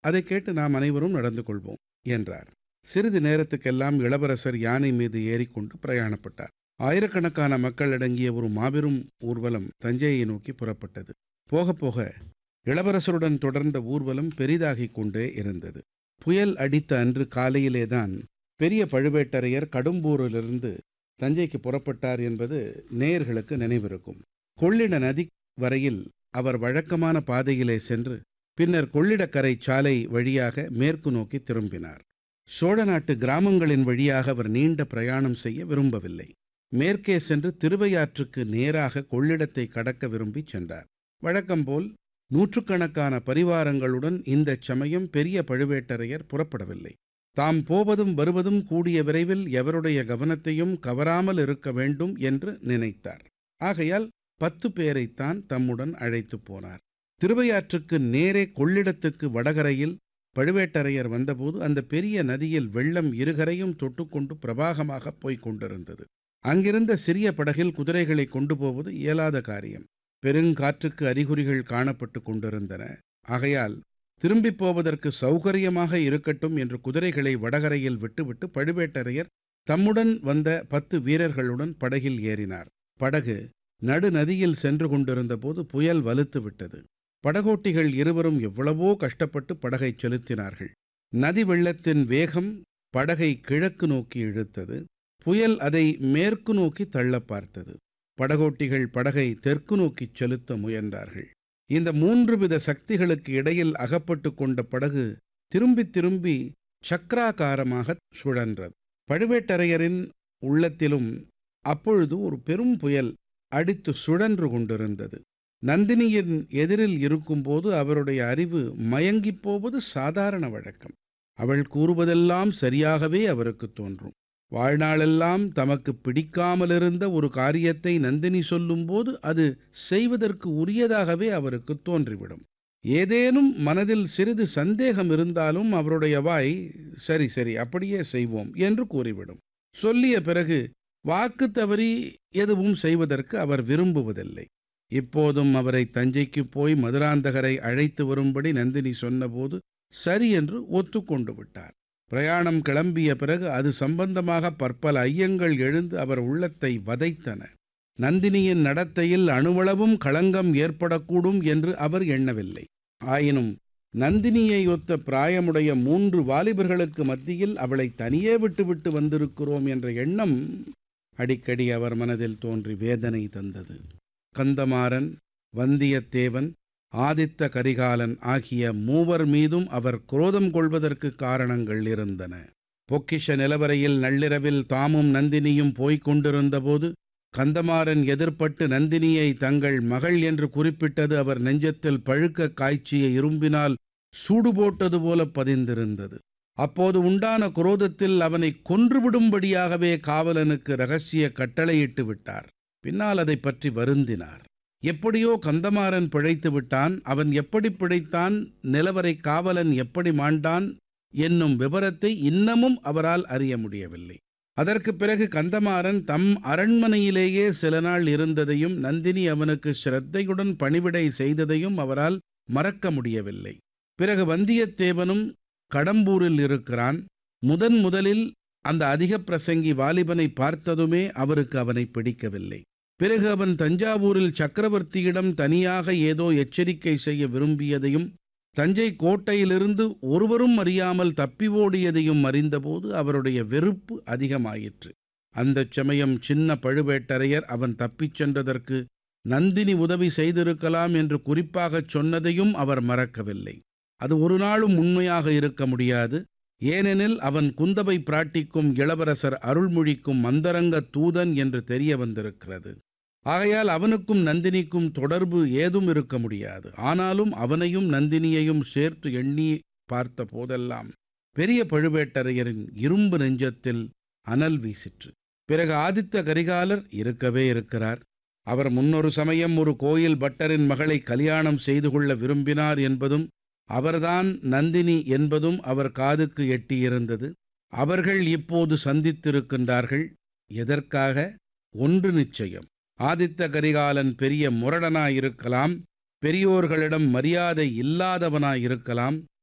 அதை கேட்டு நாம் அனைவரும் நடந்து கொள்வோம் என்றார். சிறிது நேரத்துக்கெல்லாம் இளவரசர் யானை மீது ஏறிக்கொண்டு பிரயாணப்பட்டார். ஆயிரக்கணக்கான மக்கள் அடங்கிய ஒரு மாபெரும் ஊர்வலம் தஞ்சையை நோக்கி புறப்பட்டது. போக போக இளவரசருடன் தொடர்ந்த ஊர்வலம் பெரிதாகிக் கொண்டே இருந்தது. புயல் அடித்த அன்று காலையிலேதான் பெரிய பழுவேட்டரையர் கடம்பூரிலிருந்து தஞ்சைக்கு புறப்பட்டார் என்பது நேயர்களுக்கு நினைவிருக்கும். கொள்ளிட நதி வரையில் அவர் வழக்கமான பாதையிலே சென்று பின்னர் கொள்ளிடக்கரை சாலை வழியாக மேற்கு நோக்கி திரும்பினார். சோழ நாட்டு கிராமங்களின் வழியாக அவர் நீண்ட பிரயாணம் செய்ய விரும்பவில்லை. மேற்கே சென்று திருவையாற்றுக்கு நேராக கொள்ளிடத்தை கடக்க விரும்பி சென்றார். வழக்கம்போல் நூற்றுக்கணக்கான பரிவாரங்களுடன் இந்தச் சமயம் பெரிய பழுவேட்டரையர் புறப்படவில்லை. தாம் போவதும் வருவதும் கூடிய விரைவில் எவருடைய கவனத்தையும் கவராமல் இருக்க வேண்டும் என்று நினைத்தார். ஆகையால் 10 பேரைத்தான் தம்முடன் அழைத்து போனார். திருவையாற்றுக்கு நேரே கொள்ளிடத்துக்கு வடகரையில் பழுவேட்டரையர் வந்தபோது அந்த பெரிய நதியில் வெள்ளம் இருகரையும் தொட்டுக்கொண்டு பிரவாகமாக போய்க் கொண்டிருந்தது. அங்கிருந்த சிறிய படகில் குதிரைகளை கொண்டு போவது இயலாத காரியம். பெருங்காற்றுக்கு அறிகுறிகள் காணப்பட்டு கொண்டிருந்தன. ஆகையால் திரும்பிப் போவதற்கு சௌகரியமாக இருக்கட்டும் என்று குதிரைகளை வடகரையில் விட்டுவிட்டு பழுவேட்டரையர் தம்முடன் வந்த 10 வீரர்களுடன் படகில் ஏறினார். படகு நடுநதியில் சென்று கொண்டிருந்த போது புயல் வலுத்து விட்டது. படகோட்டிகள் இருவரும் எவ்வளவோ கஷ்டப்பட்டு படகை செலுத்தினார்கள். நதி வெள்ளத்தின் வேகம் படகை கிழக்கு நோக்கி இழுத்தது. புயல் அதை மேற்கு நோக்கி தள்ள பார்த்தது. படகோட்டிகள் படகை தெற்கு நோக்கி செலுத்த முயன்றார்கள். இந்த 3 வித சக்திகளுக்கு இடையில் அகப்பட்டு கொண்ட படகு திரும்பி திரும்பி சக்கராகாரமாக சுழன்றது. பழுவேட்டரையரின் உள்ளத்திலும் அப்பொழுது ஒரு பெரும் புயல் அடித்து சுழன்று கொண்டிருந்தது. நந்தினியின் எதிரில் இருக்கும்போது அவருடைய அறிவு மயங்கிப் போவது சாதாரண வழக்கம். அவள் கூறுவதெல்லாம் சரியாகவே அவருக்கு தோன்றும். வாழ்நாளெல்லாம் தமக்கு பிடிக்காமலிருந்த ஒரு காரியத்தை நந்தினி சொல்லும்போது அது செய்வதற்கு உரியதாகவே அவருக்கு தோன்றிவிடும். ஏதேனும் மனதில் சிறிது சந்தேகம் இருந்தாலும் அவருடைய வாய் சரி சரி அப்படியே செய்வோம் என்று கூறிவிடும். சொல்லிய பிறகு வாக்கு தவறி எதுவும் செய்வதற்கு அவர் விரும்புவதில்லை. இப்போதும் அவரை தஞ்சைக்கு போய் மதுராந்தகரை அழைத்து வரும்படி நந்தினி சொன்னபோது சரி என்று ஒத்துக்கொண்டு விட்டார். பிரயாணம் கிளம்பிய பிறகு அது சம்பந்தமாக பற்பல ஐயங்கள் எழுந்து அவர் உள்ளத்தை வதைத்தன. நந்தினியின் நடத்தையில் அணுவளவும் களங்கம் ஏற்படக்கூடும் என்று அவர் எண்ணவில்லை. ஆயினும் நந்தினியை ஒத்த பிராயமுடைய 3 வாலிபர்களுக்கு மத்தியில் அவளை தனியே விட்டுவிட்டு வந்திருக்கிறோம் என்ற எண்ணம் அடிக்கடி அவர் மனதில் தோன்றி வேதனை தந்தது. கந்தமாறன், வந்தியத்தேவன், ஆதித்த கரிகாலன் ஆகிய 3 மீதும் அவர் குரோதம் கொள்வதற்கு காரணங்கள் இருந்தன. பொக்கிஷ நிலவரையில் நள்ளிரவில் தாமும் நந்தினியும் போய்க் கொண்டிருந்தபோது கந்தமாறன் எதிர்ப்பட்டு நந்தினியை தங்கள் மகள் என்று குறிப்பிட்டது அவர் நெஞ்சத்தில் பழுக்க காய்ச்சிய இரும்பினால் சூடு போட்டது போல பதிந்திருந்தது. அப்போது உண்டான குரோதத்தில் அவனை கொன்றுவிடும்படியாகவே காவலனுக்கு இரகசிய கட்டளையிட்டு விட்டார். பின்னால் அதை பற்றி வருந்தினார். எப்படியோ கந்தமாறன் பிழைத்து விட்டான். அவன் எப்படி பிழைத்தான், நிலவரை காவலன் எப்படி மாண்டான் என்னும் விவரத்தை இன்னமும் அவரால் அறிய முடியவில்லை. அதற்கு பிறகு கந்தமாறன் தம் அரண்மனையிலேயே சில நாள் இருந்ததையும் நந்தினி அவனுக்கு ஸ்ரத்தையுடன் பணிவிடை செய்ததையும் அவரால் மறக்க முடியவில்லை. பிறகு வந்தியத்தேவனும் கடம்பூரில் இருக்கிறான். முதலில் அந்த அதிக பிரசங்கி வாலிபனை பார்த்ததுமே அவருக்கு அவனை பிடிக்கவில்லை. பிறகு அவன் தஞ்சாவூரில் சக்கரவர்த்தியிடம் தனியாக ஏதோ எச்சரிக்கை செய்ய விரும்பியதையும் தஞ்சை கோட்டையிலிருந்து ஒருவரும் அறியாமல் தப்பி ஓடியதையும் அறிந்தபோது அவருடைய வெறுப்பு அதிகமாயிற்று. அந்தச் சமயம் சின்ன பழுவேட்டரையர் அவன் தப்பிச் சென்றதற்கு நந்தினி உதவி செய்திருக்கலாம் என்று குறிப்பாகச் சொன்னதையும் அவர் மறக்கவில்லை. அது ஒரு நாளும் உண்மையாக இருக்க முடியாது. ஏனெனில் அவன் குந்தவை பிராட்டிக்கும் இளவரசர் அருள்மொழிக்கும் மந்தரங்க தூதன் என்று தெரிய வந்திருக்கிறது. ஆகையால் அவனுக்கும் நந்தினிக்கும் தொடர்பு ஏதும் இருக்க முடியாது. ஆனாலும் அவனையும் நந்தினியையும் சேர்த்து எண்ணி பார்த்த போதெல்லாம் பெரிய பழுவேட்டரையரின் இரும்பு நெஞ்சத்தில் அனல் வீசிற்று. பிறகு ஆதித்த கரிகாலர் இருக்கவே இருக்கிறார். அவர் முன்னொரு சமயம் ஒரு கோயில் பட்டரின் மகளை கல்யாணம் செய்து கொள்ள விரும்பினார் என்பதும் அவர்தான் நந்தினி என்பதும் அவர் காதுக்கு எட்டியிருந்தது. அவர்கள் இப்போது சந்தித்திருக்கின்றார்கள். எதற்காக? ஒன்று நிச்சயம். ஆதித்த கரிகாலன் பெரிய முரடனாயிருக்கலாம், பெரியோர்களிடம் மரியாதை இல்லாதவனாயிருக்கலாம்.